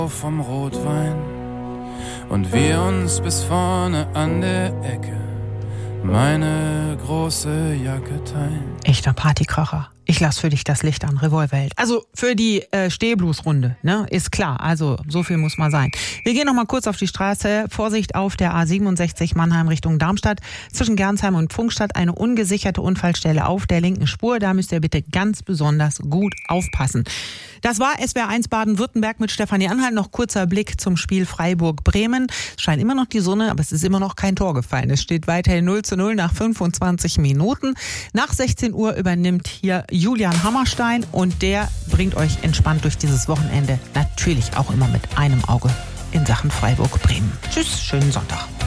vom Rotwein und wir uns bis vorne an der Ecke meine große Jacke teilen. Echter Partykracher. Ich lass für dich das Licht an, Revolverheld. Also für die Stehblues-Runde, ne? Ist klar. Also so viel muss mal sein. Wir gehen noch mal kurz auf die Straße. Vorsicht auf der A67 Mannheim Richtung Darmstadt. Zwischen Gernsheim und Pfungstadt eine ungesicherte Unfallstelle auf der linken Spur. Da müsst ihr bitte ganz besonders gut aufpassen. Das war SWR1 Baden-Württemberg mit Stefanie Anhalt. Noch kurzer Blick zum Spiel Freiburg-Bremen. Es scheint immer noch die Sonne, aber es ist immer noch kein Tor gefallen. Es steht weiterhin 0:0 nach 25 Minuten. Nach 16 Uhr übernimmt hier Julian Hammerstein und der bringt euch entspannt durch dieses Wochenende. Natürlich auch immer mit einem Auge in Sachen Freiburg-Bremen. Tschüss, schönen Sonntag.